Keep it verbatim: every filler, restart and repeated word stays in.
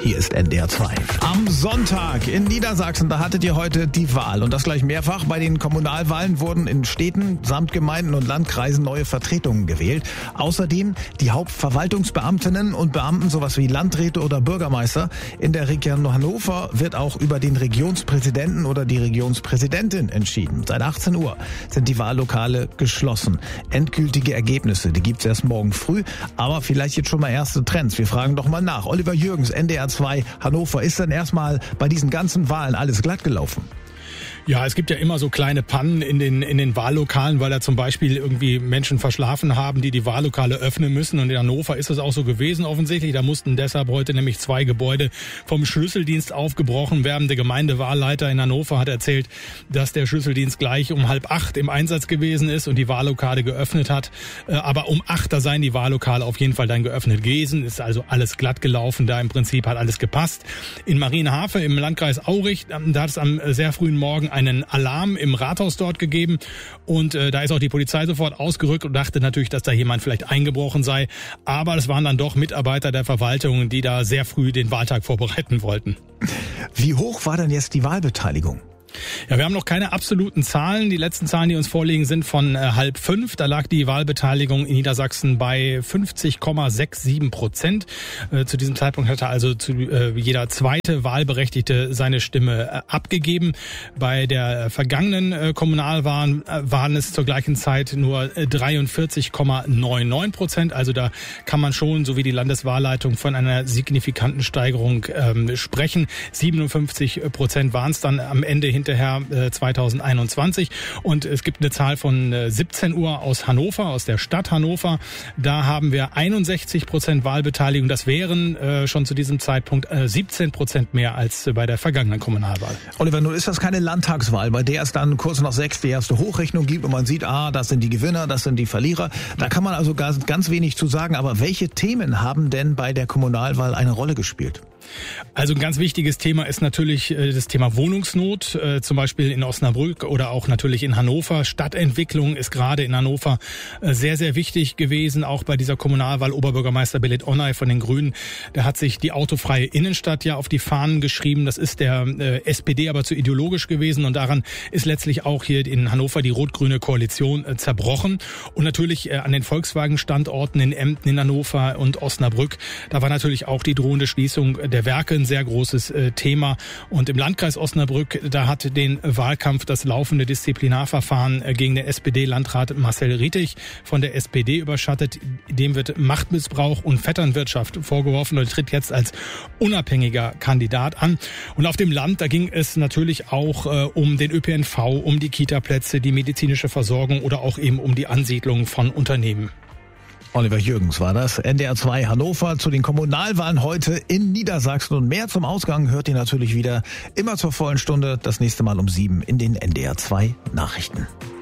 Hier ist N D R zwei. Am Sonntag in Niedersachsen, da hattet ihr heute die Wahl. Und das gleich mehrfach. Bei den Kommunalwahlen wurden in Städten samt Gemeinden und Landkreisen neue Vertretungen gewählt. Außerdem die Hauptverwaltungsbeamtinnen und Beamten, sowas wie Landräte oder Bürgermeister. In der Region Hannover wird auch über den Regionspräsidenten oder die Regionspräsidentin entschieden. Seit achtzehn Uhr sind die Wahllokale geschlossen. Endgültige Ergebnisse, die gibt's erst morgen früh. Aber vielleicht jetzt schon mal erste Trends. Wir fragen doch mal nach. Oliver Jürgens, N D R zwei Hannover. Ist dann erstmal bei diesen ganzen Wahlen alles glatt gelaufen? Ja, es gibt ja immer so kleine Pannen in den in den Wahllokalen, weil da zum Beispiel irgendwie Menschen verschlafen haben, die die Wahllokale öffnen müssen. Und in Hannover ist es auch so gewesen offensichtlich. Da mussten deshalb heute nämlich zwei Gebäude vom Schlüsseldienst aufgebrochen werden. Der Gemeindewahlleiter in Hannover hat erzählt, dass der Schlüsseldienst gleich um halb acht im Einsatz gewesen ist und die Wahllokale geöffnet hat. Aber um acht, da seien die Wahllokale auf jeden Fall dann geöffnet gewesen. Ist also alles glatt gelaufen. Da im Prinzip hat alles gepasst. In Marienhafe im Landkreis Aurich, da hat es am sehr frühen Morgen einen Alarm im Rathaus dort gegeben und äh, da ist auch die Polizei sofort ausgerückt und dachte natürlich, dass da jemand vielleicht eingebrochen sei, aber es waren dann doch Mitarbeiter der Verwaltung, die da sehr früh den Wahltag vorbereiten wollten. Wie hoch war denn jetzt die Wahlbeteiligung? Ja, wir haben noch keine absoluten Zahlen. Die letzten Zahlen, die uns vorliegen, sind von äh, halb fünf. Da lag die Wahlbeteiligung in Niedersachsen bei fünfzig Komma siebenundsechzig Prozent. Äh, zu diesem Zeitpunkt hatte also zu, äh, jeder zweite Wahlberechtigte seine Stimme äh, abgegeben. Bei der vergangenen äh, Kommunalwahl äh, waren es zur gleichen Zeit nur äh, dreiundvierzig Komma neunundneunzig Prozent. Also da kann man schon, so wie die Landeswahlleitung, von einer signifikanten Steigerung ähm, sprechen. siebenundfünfzig Prozent waren es dann am Ende hinterher äh, zweitausendeinundzwanzig. Und es gibt eine Zahl von äh, siebzehn Uhr aus Hannover, aus der Stadt Hannover. Da haben wir einundsechzig Prozent Wahlbeteiligung. Das wären äh, schon zu diesem Zeitpunkt äh, siebzehn Prozent mehr als äh, bei der vergangenen Kommunalwahl. Oliver, nun ist das keine Landtagswahl, bei der es dann kurz nach sechs die erste Hochrechnung gibt und man sieht, ah, das sind die Gewinner, das sind die Verlierer. Da kann man also ganz, ganz wenig zu sagen. Aber welche Themen haben denn bei der Kommunalwahl eine Rolle gespielt? Also ein ganz wichtiges Thema ist natürlich das Thema Wohnungsnot, äh, zum Beispiel in Osnabrück oder auch natürlich in Hannover. Stadtentwicklung ist gerade in Hannover äh, sehr, sehr wichtig gewesen, auch bei dieser Kommunalwahl. Oberbürgermeister Belit Onay von den Grünen, der hat sich die autofreie Innenstadt ja auf die Fahnen geschrieben. Das ist der äh, S P D aber zu ideologisch gewesen und daran ist letztlich auch hier in Hannover die rot-grüne Koalition äh, zerbrochen. Und natürlich äh, an den Volkswagen-Standorten in Emden, in Hannover und Osnabrück, da war natürlich auch die drohende Schließung der Werke ein sehr großes äh, Thema. Und im Landkreis Osnabrück, da hat den Wahlkampf das laufende Disziplinarverfahren äh, gegen den S P D-Landrat Marcel Rietig von der S P D überschattet. Dem wird Machtmissbrauch und Vetternwirtschaft vorgeworfen und tritt jetzt als unabhängiger Kandidat an. Und auf dem Land, da ging es natürlich auch äh, um den Ö P N V, um die Kitaplätze, die medizinische Versorgung oder auch eben um die Ansiedlung von Unternehmen. Oliver Jürgens war das, N D R zwei Hannover zu den Kommunalwahlen heute in Niedersachsen. Und mehr zum Ausgang hört ihr natürlich wieder immer zur vollen Stunde, das nächste Mal um sieben in den N D R zwei Nachrichten.